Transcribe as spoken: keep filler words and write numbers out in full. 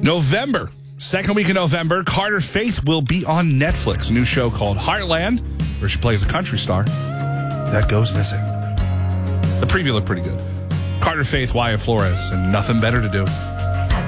November, second week of November, Carter Faith will be on Netflix. A new show called Heartland, where she plays a country star that goes missing. The preview looked pretty good. Carter Faith, Wyatt Flores, and nothing better to do.